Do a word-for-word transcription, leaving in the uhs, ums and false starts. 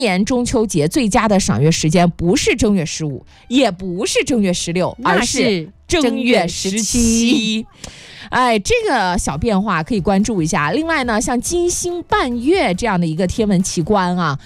年中秋节最佳的赏月时间不是正月十五，也不是正月十六，而是正月十七。哎，这个小变化可以关注一下。另外呢，像金星伴月这样的一个天文奇观啊，